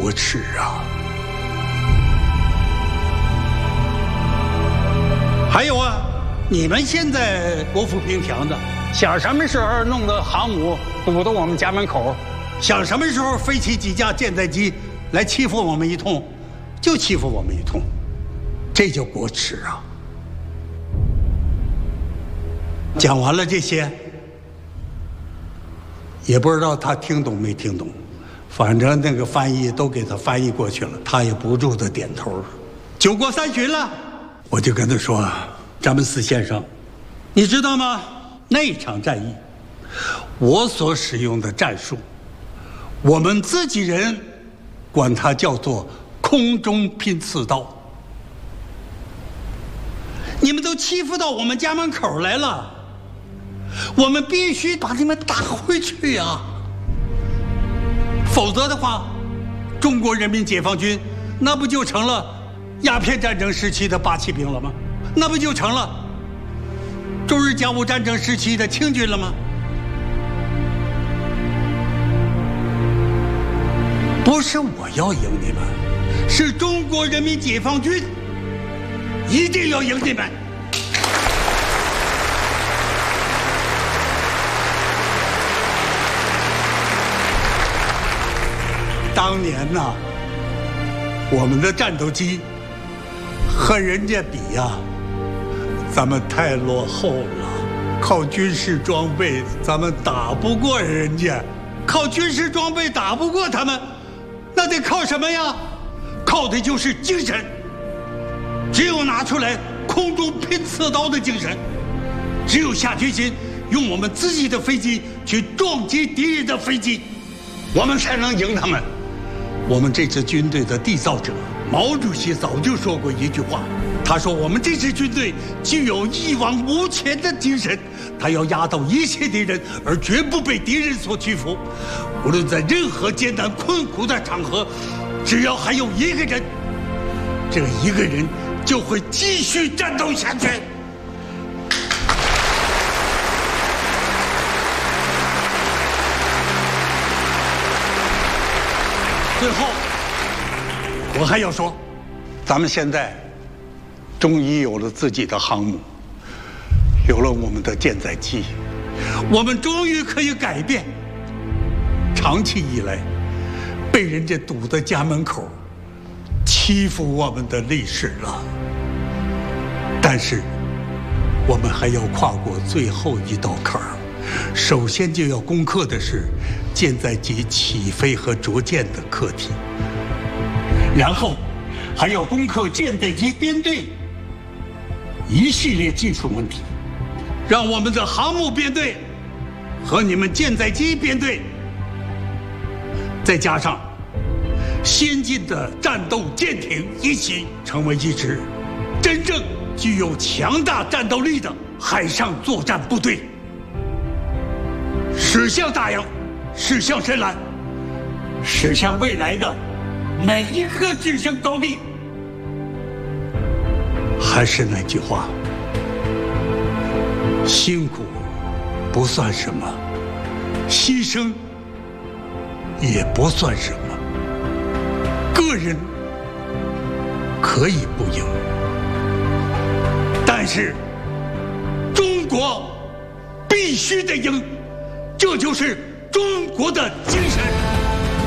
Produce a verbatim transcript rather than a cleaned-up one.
国耻啊！还有啊，你们现在国富平强的，想什么时候弄个航母堵到我们家门口，想什么时候飞起几架舰载机来欺负我们一通，就欺负我们一通，这叫国耻啊！讲完了这些，也不知道他听懂没听懂，反正那个翻译都给他翻译过去了，他也不住的点头。酒过三巡了，我就跟他说：“詹姆斯先生，你知道吗？那场战役，我所使用的战术，我们自己人管它叫做空中拼刺刀。你们都欺负到我们家门口来了，我们必须把你们打回去呀！否则的话，中国人民解放军那不就成了鸦片战争时期的八旗兵了吗？那不就成了中日甲午战争时期的清军了吗？不是我要赢你们，是中国人民解放军一定要赢你们！当年呐，我们的战斗机和人家比呀，咱们太落后了。靠军事装备，咱们打不过人家；靠军事装备打不过他们，那得靠什么呀？靠的就是精神。只有拿出来空中拼刺刀的精神，只有下决心用我们自己的飞机去撞击敌人的飞机，我们才能赢他们。我们这支军队的缔造者毛主席早就说过一句话，他说我们这支军队具有一往无前的精神，他要压倒一切敌人，而绝不被敌人所屈服。无论在任何艰难困苦的场合，只要还有一个人，这一个人就会继续战斗下去。最后，我还要说，咱们现在终于有了自己的航母，有了我们的舰载机，我们终于可以改变长期以来被人家堵在家门口欺负我们的历史了。但是我们还要跨过最后一道坎儿，首先就要攻克的是舰载机起飞和着舰的课题，然后还要攻克舰载机编队一系列技术问题，让我们的航母编队和你们舰载机编队，再加上先进的战斗舰艇一起，成为一支真正具有强大战斗力的海上作战部队，驶向大洋，驶向深蓝，驶向未来的每一个制胜高地。还是那句话，辛苦不算什么，牺牲也不算什么。个人可以不赢，但是中国必须得赢，这就是中国的精神。